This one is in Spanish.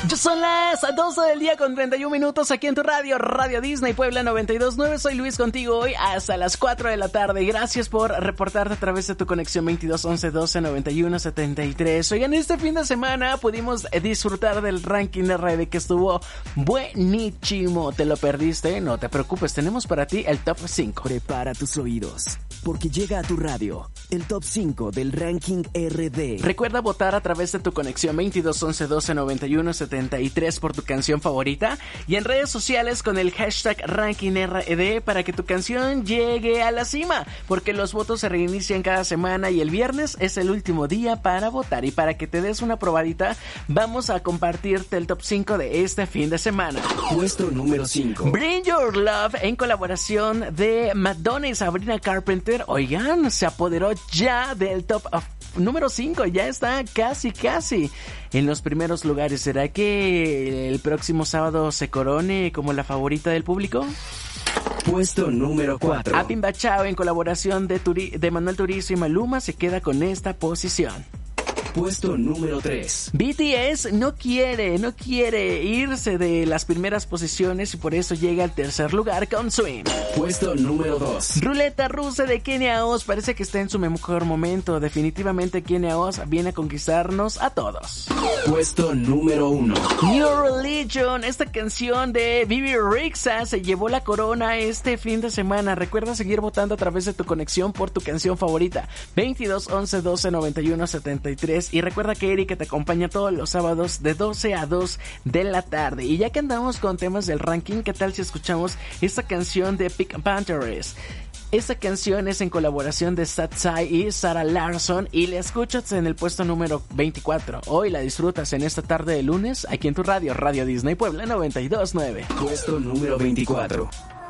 Ya son las 12 del día con 31 minutos aquí en tu radio, Radio Disney Puebla 92.9. Soy Luis contigo hoy hasta las 4 de la tarde. Gracias por reportarte a través de tu conexión 22 11 12 91 73. Oigan, este fin de semana pudimos disfrutar del ranking de RD que estuvo buenísimo. ¿Te lo perdiste? No te preocupes, tenemos para ti el top 5. Prepara tus oídos, porque llega a tu radio el top 5 del ranking RD. Recuerda votar a través de tu conexión 22 11 12 91 73 por tu canción favorita y en redes sociales con el hashtag ranking RD para que tu canción llegue a la cima, porque los votos se reinician cada semana y el viernes es el último día para votar. Y para que te des una probadita, vamos a compartirte el top 5 de este fin de semana. Puesto número 5. Bring Your Love, en colaboración de Madonna y Sabrina Carpenter. Oigan, se apoderó ya del top número 5, ya está casi en los primeros lugares. ¿Será que el próximo sábado se corone como la favorita del público? Puesto número 4. Apin Bachao, en colaboración de Manuel Turizo y Maluma, se queda con esta posición. Puesto número 3. BTS no quiere irse de las primeras posiciones y por eso llega al tercer lugar con Swim. Puesto número 2. Ruleta rusa de Kenia Oz, parece que está en su mejor momento. Definitivamente Kenia Oz viene a conquistarnos a todos. Puesto número 1. New Religion, esta canción de Bibi Rexha se llevó la corona este fin de semana. Recuerda seguir votando a través de tu conexión por tu canción favorita 22 11 12 91 73. Y recuerda que Erika te acompaña todos los sábados de 12 a 2 de la tarde. Y ya que andamos con temas del ranking, ¿qué tal si escuchamos esta canción de Pink Panthers? Esta canción es en colaboración de Satsai y Sarah Larson y la escuchas en el puesto número 24. Hoy la disfrutas en esta tarde de lunes aquí en tu radio, Radio Disney Puebla 92.9. Puesto número 24.